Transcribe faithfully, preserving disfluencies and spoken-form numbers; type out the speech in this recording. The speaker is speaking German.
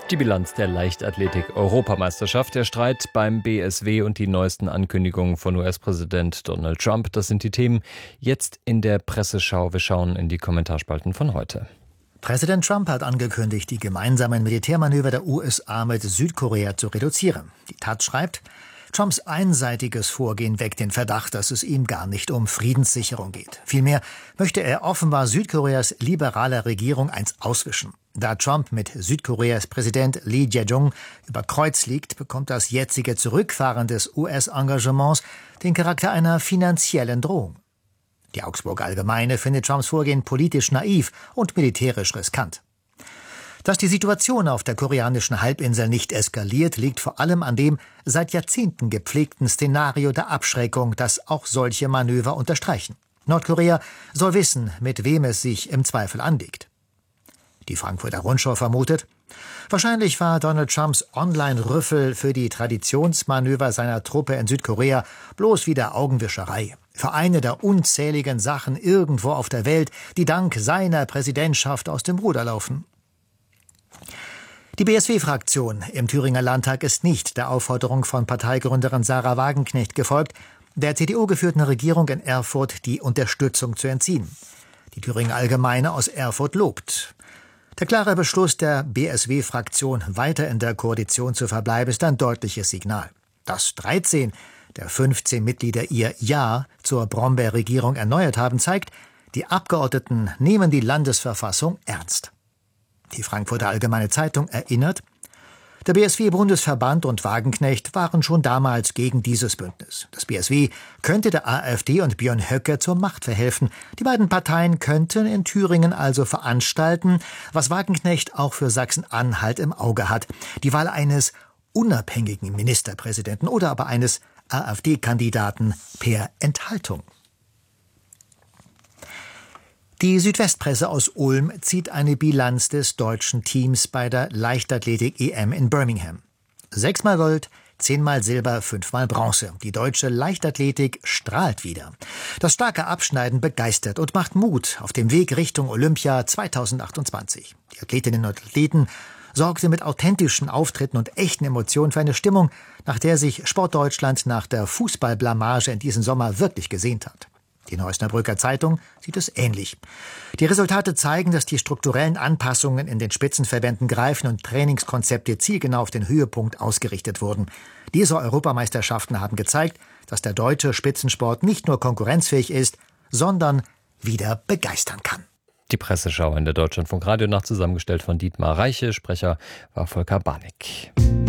Die Bilanz der Leichtathletik-Europameisterschaft, der Streit beim B S W und die neuesten Ankündigungen von U S-Präsident Donald Trump, das sind die Themen jetzt in der Presseschau. Wir schauen in die Kommentarspalten von heute. Präsident Trump hat angekündigt, die gemeinsamen Militärmanöver der U S A mit Südkorea zu reduzieren. Die Taz schreibt, Trumps einseitiges Vorgehen weckt den Verdacht, dass es ihm gar nicht um Friedenssicherung geht. Vielmehr möchte er offenbar Südkoreas liberaler Regierung eins auswischen. Da Trump mit Südkoreas Präsident Lee Jae-jong über Kreuz liegt, bekommt das jetzige Zurückfahren des U S-Engagements den Charakter einer finanziellen Drohung. Die Augsburger Allgemeine findet Trumps Vorgehen politisch naiv und militärisch riskant. Dass die Situation auf der koreanischen Halbinsel nicht eskaliert, liegt vor allem an dem seit Jahrzehnten gepflegten Szenario der Abschreckung, das auch solche Manöver unterstreichen. Nordkorea soll wissen, mit wem es sich im Zweifel anlegt. Die Frankfurter Rundschau vermutet, wahrscheinlich war Donald Trumps Online-Rüffel für die Traditionsmanöver seiner Truppe in Südkorea bloß wieder Augenwischerei. Für eine der unzähligen Sachen irgendwo auf der Welt, die dank seiner Präsidentschaft aus dem Ruder laufen. Die B S W-Fraktion im Thüringer Landtag ist nicht der Aufforderung von Parteigründerin Sarah Wagenknecht gefolgt, der C D U-geführten Regierung in Erfurt die Unterstützung zu entziehen. Die Thüringer Allgemeine aus Erfurt lobt. Der klare Beschluss der B S W-Fraktion, weiter in der Koalition zu verbleiben, ist ein deutliches Signal. Dass dreizehn der fünfzehn Mitglieder ihr Ja zur Brombeer-Regierung erneuert haben, zeigt, die Abgeordneten nehmen die Landesverfassung ernst. Die Frankfurter Allgemeine Zeitung erinnert, der B S W-Bundesverband und Wagenknecht waren schon damals gegen dieses Bündnis. Das B S W könnte der AfD und Björn Höcke zur Macht verhelfen. Die beiden Parteien könnten in Thüringen also veranstalten, was Wagenknecht auch für Sachsen-Anhalt im Auge hat. Die Wahl eines unabhängigen Ministerpräsidenten oder aber eines AfD-Kandidaten per Enthaltung. Die Südwestpresse aus Ulm zieht eine Bilanz des deutschen Teams bei der Leichtathletik-E M in Birmingham. Sechsmal Gold, zehnmal Silber, fünfmal Bronze. Die deutsche Leichtathletik strahlt wieder. Das starke Abschneiden begeistert und macht Mut auf dem Weg Richtung Olympia zweitausendachtundzwanzig. Die Athletinnen und Athleten sorgte mit authentischen Auftritten und echten Emotionen für eine Stimmung, nach der sich Sportdeutschland nach der Fußballblamage in diesem Sommer wirklich gesehnt hat. Die Neusnerbrücker Zeitung sieht es ähnlich. Die Resultate zeigen, dass die strukturellen Anpassungen in den Spitzenverbänden greifen und Trainingskonzepte zielgenau auf den Höhepunkt ausgerichtet wurden. Diese Europameisterschaften haben gezeigt, dass der deutsche Spitzensport nicht nur konkurrenzfähig ist, sondern wieder begeistern kann. Die Presseschau in der Deutschlandfunk Radionacht, zusammengestellt von Dietmar Reiche. Sprecher war Volker Barnick.